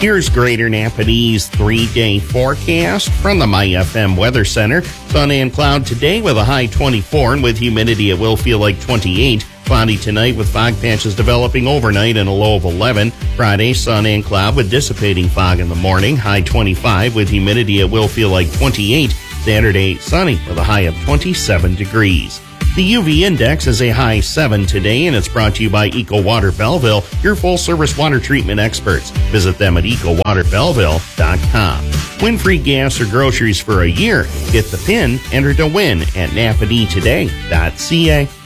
Here's Greater Napanee's 3-day forecast from the MyFM Weather Center. Sun and cloud today with a high 24, and with humidity it will feel like 28. Cloudy tonight with fog patches developing overnight and a low of 11. Friday, sun and cloud with dissipating fog in the morning. High 25. With humidity it will feel like 28. Saturday, sunny with a high of 27 degrees. The UV index is a high 7 today, and it's brought to you by Eco Water Belleville, your full-service water treatment experts. Visit them at ecowaterbelleville.com. Win free gas or groceries for a year. Get the PIN, enter to win at napaneetoday.ca.